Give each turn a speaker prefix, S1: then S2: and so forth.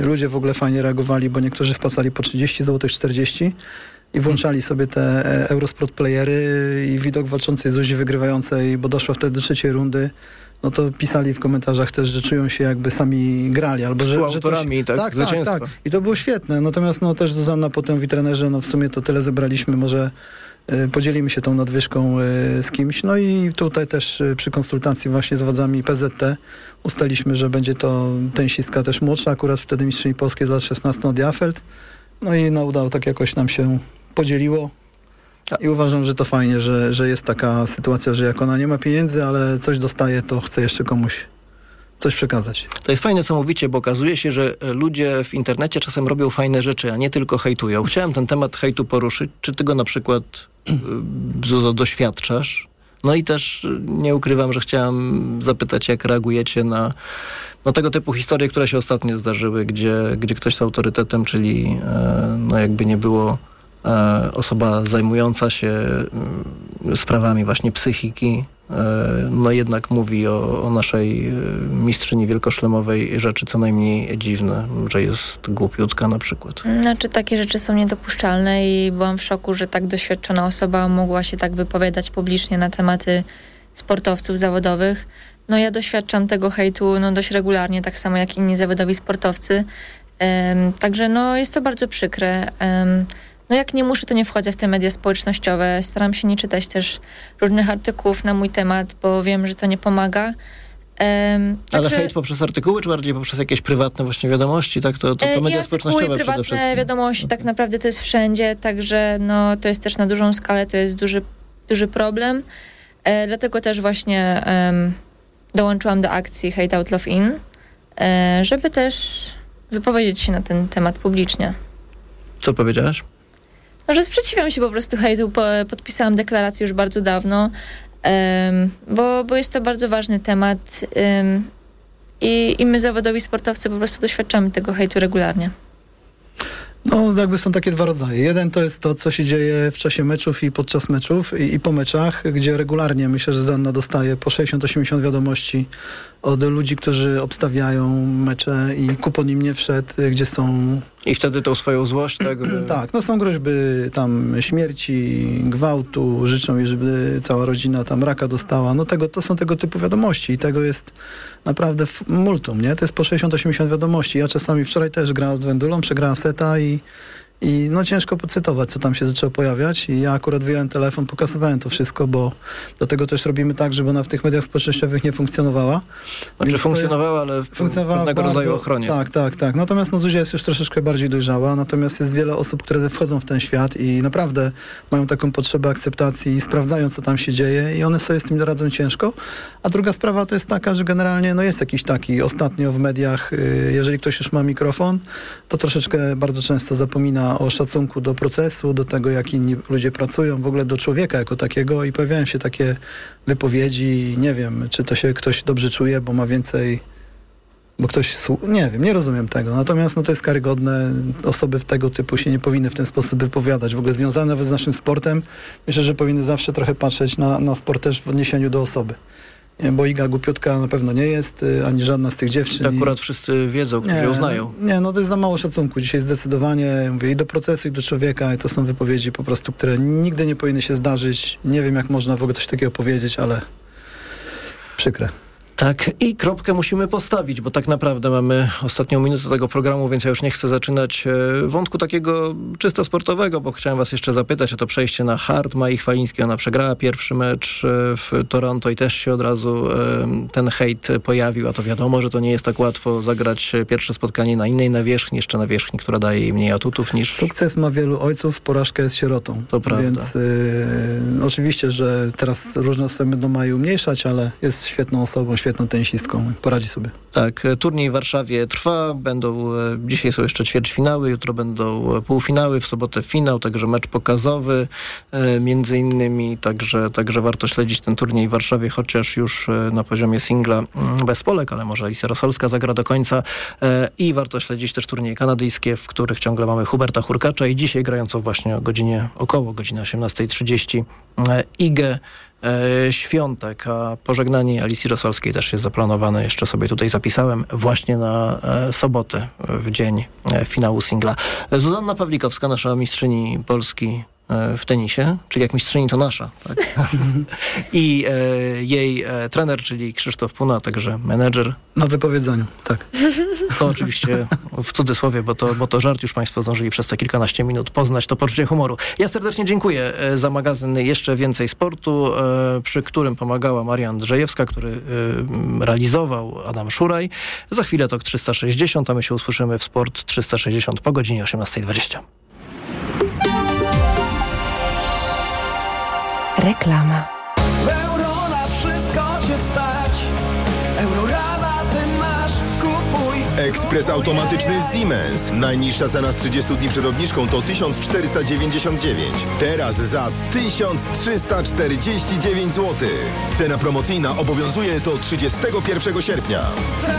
S1: ludzie w ogóle fajnie reagowali, bo niektórzy wpłacali po 30 zł, 40 i włączali sobie te Eurosport playery i widok walczącej Zuzi wygrywającej, bo doszła wtedy do trzeciej rundy, no to pisali w komentarzach też, że czują się jakby sami grali. Albo że
S2: autorami, tak, zwycięstwa.
S1: Tak. I to było świetne. Natomiast no też Zuzanna potem mówi trenerze, no w sumie to tyle zebraliśmy, może podzielimy się tą nadwyżką z kimś. No i tutaj też przy konsultacji właśnie z władzami PZT ustaliśmy, że będzie to tenisistka też młodsza, akurat wtedy mistrzyni Polskiej do lat 16 od Jafeld. No i no udało, tak jakoś nam się podzieliło. I uważam, że to fajnie, że jest taka sytuacja, że jak ona nie ma pieniędzy, ale coś dostaje, to chce jeszcze komuś coś przekazać.
S2: To jest fajne, co mówicie, bo okazuje się, że ludzie w internecie czasem robią fajne rzeczy, a nie tylko hejtują. Chciałem ten temat hejtu poruszyć. Czy ty go na przykład, Zuzo, doświadczasz? No i też nie ukrywam, że chciałem zapytać, jak reagujecie na tego typu historie, które się ostatnio zdarzyły, gdzie ktoś z autorytetem, czyli no jakby nie było osoba zajmująca się sprawami właśnie psychiki, no jednak mówi o naszej mistrzyni wielkoszlemowej rzeczy co najmniej dziwne, że jest głupiutka na przykład.
S3: Znaczy takie rzeczy są niedopuszczalne i byłam w szoku, że tak doświadczona osoba mogła się tak wypowiadać publicznie na tematy sportowców zawodowych. No ja doświadczam tego hejtu dość regularnie, tak samo jak inni zawodowi sportowcy. Także no jest to bardzo przykre. No jak nie muszę, to nie wchodzę w te media społecznościowe. Staram się nie czytać też różnych artykułów na mój temat, bo wiem, że to nie pomaga.
S2: Ale hejt poprzez artykuły, czy bardziej poprzez jakieś prywatne właśnie wiadomości? Tak? To media społecznościowe przede wszystkim.
S3: Prywatne wiadomości tak naprawdę to jest wszędzie, także no, to jest też na dużą skalę, to jest duży problem. Dlatego też właśnie dołączyłam do akcji Hate Out Love In, żeby też wypowiedzieć się na ten temat publicznie.
S2: Co powiedziałaś?
S3: No, że sprzeciwiam się po prostu hejtu. Podpisałam deklarację już bardzo dawno, bo jest to bardzo ważny temat i my zawodowi sportowcy po prostu doświadczamy tego hejtu regularnie.
S1: No jakby są takie dwa rodzaje. Jeden to jest to, co się dzieje w czasie meczów i podczas meczów i po meczach, gdzie regularnie myślę, że Zanna dostaje po 60-80 wiadomości od ludzi, którzy obstawiają mecze i kupon im nie wszedł, gdzie są...
S2: I wtedy tą swoją złość, tak?
S1: Tak, no są groźby tam śmierci, gwałtu, życzą jej, żeby cała rodzina tam raka dostała. No to są tego typu wiadomości i tego jest naprawdę multum, nie? To jest po 60-80 wiadomości. Ja czasami wczoraj też grałem z Wendulą, przegrałem seta i no ciężko pocytować, co tam się zaczęło pojawiać i ja akurat wyjąłem telefon, pokazywałem to wszystko, bo dlatego też robimy tak, żeby ona w tych mediach społecznościowych nie funkcjonowała.
S2: Znaczy funkcjonowała, ale w pewnego rodzaju ochronie.
S1: Tak. Natomiast Zuzia jest już troszeczkę bardziej dojrzała, natomiast jest wiele osób, które wchodzą w ten świat i naprawdę mają taką potrzebę akceptacji i sprawdzają, co tam się dzieje i one sobie z tym radzą ciężko. A druga sprawa to jest taka, że generalnie jest jakiś taki ostatnio w mediach, jeżeli ktoś już ma mikrofon, to troszeczkę bardzo często zapomina o szacunku do procesu, do tego, jak inni ludzie pracują, w ogóle do człowieka jako takiego i pojawiają się takie wypowiedzi, nie wiem, czy to się ktoś dobrze czuje, bo ma więcej, bo ktoś, nie wiem, nie rozumiem tego. Natomiast to jest karygodne, osoby w tego typu się nie powinny w ten sposób wypowiadać. W ogóle związane nawet z naszym sportem, myślę, że powinny zawsze trochę patrzeć na sport też w odniesieniu do osoby. Bo Iga głupiutka na pewno nie jest, ani żadna z tych dziewczyn.
S2: Akurat wszyscy wiedzą, którzy ją znają.
S1: To jest za mało szacunku. Dzisiaj zdecydowanie, mówię, i do procesu, i do człowieka, i to są wypowiedzi po prostu, które nigdy nie powinny się zdarzyć. Nie wiem, jak można w ogóle coś takiego powiedzieć, ale przykre.
S2: Tak, i kropkę musimy postawić, bo tak naprawdę mamy ostatnią minutę tego programu, więc ja już nie chcę zaczynać wątku takiego czysto sportowego, bo chciałem was jeszcze zapytać o to przejście na hard. Mai Chwalińskiej, ona przegrała pierwszy mecz w Toronto i też się od razu ten hejt pojawił, a to wiadomo, że to nie jest tak łatwo zagrać pierwsze spotkanie na innej nawierzchni, jeszcze nawierzchni, która daje jej mniej atutów niż...
S1: Sukces ma wielu ojców, porażka jest sierotą.
S2: To prawda.
S1: Więc oczywiście, że teraz różne osoby będą Mai umniejszać, ale jest świetną osobą, świetną tenisistką, poradzi sobie.
S2: Tak, turniej w Warszawie trwa, dzisiaj są jeszcze ćwierćfinały, jutro będą półfinały, w sobotę finał, także mecz pokazowy między innymi, także warto śledzić ten turniej w Warszawie, chociaż już na poziomie singla bez Polek, ale może Alicja Rosolska zagra do końca i warto śledzić też turnieje kanadyjskie, w których ciągle mamy Huberta Hurkacza i dzisiaj grającą właśnie około godziny 18:30 Igę Świątek, a pożegnanie Alicji Rosolskiej też jest zaplanowane, jeszcze sobie tutaj zapisałem, właśnie na sobotę, w dzień finału singla. Zuzanna Pawlikowska, nasza mistrzyni Polski w tenisie, czyli jak mistrzyni to nasza, tak? I jej trener, czyli Krzysztof Puna, a także menedżer.
S1: Na wypowiedzeniu, tak.
S2: To oczywiście w cudzysłowie, bo to żart, już Państwo zdążyli przez te kilkanaście minut poznać to poczucie humoru. Ja serdecznie dziękuję za magazyn Jeszcze Więcej Sportu, przy którym pomagała Maria Andrzejewska, który realizował Adam Szuraj. Za chwilę TOK 360, a my się usłyszymy w Sport 360 po godzinie 18:20.
S4: Reklama.
S5: Euro na wszystko cię stać. Eurorabaty masz, kupuj.
S6: Ekspres automatyczny Siemens. Najniższa cena z 30 dni przed obniżką to 1499. Teraz za 1349 zł. Cena promocyjna obowiązuje do 31 sierpnia.